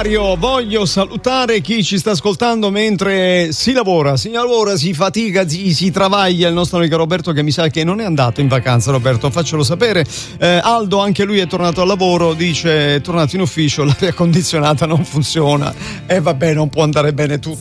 orario. Voglio salutare chi ci sta ascoltando mentre si lavora, si fatica, si travaglia. Il nostro amico Roberto, che mi sa che non è andato in vacanza. Roberto, faccelo sapere. Aldo, anche lui è tornato al lavoro, dice: è tornato in ufficio, l'aria condizionata non funziona e vabbè, non può andare bene tutto.